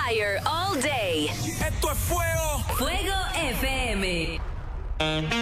Fire all day. Esto es fuego. Fuego FM.